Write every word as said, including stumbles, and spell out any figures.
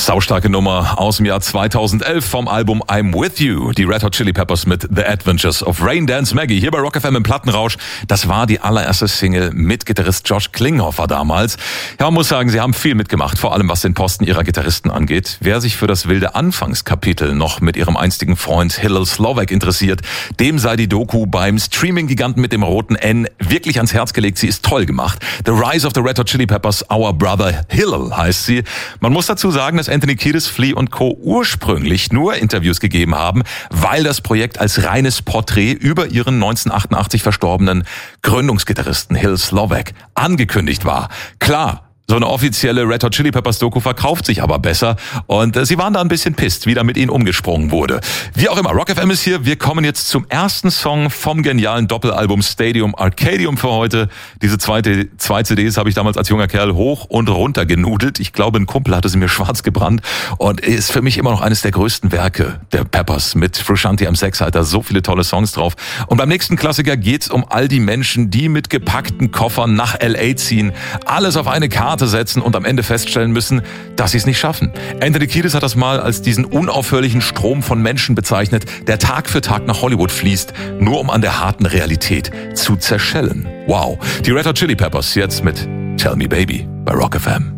Saustarke Nummer aus dem Jahr zweitausendelf vom Album I'm With You. Die Red Hot Chili Peppers mit The Adventures of Rain Dance Maggie. Hier bei Rock F M im Plattenrausch. Das war die allererste Single mit Gitarrist Josh Klinghoffer damals. Ja, man muss sagen, sie haben viel mitgemacht, vor allem was den Posten ihrer Gitarristen angeht. Wer sich für das wilde Anfangskapitel noch mit ihrem einstigen Freund Hillel Slovak interessiert, dem sei die Doku beim Streaming-Giganten mit dem roten N wirklich ans Herz gelegt. Sie ist toll gemacht. The Rise of the Red Hot Chili Peppers, Our Brother Hillel heißt sie. Man muss dazu sagen, dass Anthony Kiedis, Flea und Co. ursprünglich nur Interviews gegeben haben, weil das Projekt als reines Porträt über ihren neunzehnhundertachtundachtzig verstorbenen Gründungsgitarristen Hillel Slovak angekündigt war. Klar, so eine offizielle Red Hot Chili Peppers Doku verkauft sich aber besser und äh, sie waren da ein bisschen pisst, wie da mit ihnen umgesprungen wurde. Wie auch immer, Rock F M ist hier. Wir kommen jetzt zum ersten Song vom genialen Doppelalbum Stadium Arcadium für heute. Diese zweite, zwei C Ds habe ich damals als junger Kerl hoch und runter genudelt. Ich glaube, ein Kumpel hatte sie mir schwarz gebrannt und ist für mich immer noch eines der größten Werke der Peppers mit Frusciante am Sechshalter. So viele tolle Songs drauf. Und beim nächsten Klassiker geht's um all die Menschen, die mit gepackten Koffern nach L A ziehen, alles auf eine Karte setzen und am Ende feststellen müssen, dass sie es nicht schaffen. Anthony Kiedis hat das mal als diesen unaufhörlichen Strom von Menschen bezeichnet, der Tag für Tag nach Hollywood fließt, nur um an der harten Realität zu zerschellen. Wow. Die Red Hot Chili Peppers jetzt mit Tell Me Baby bei Rock F M.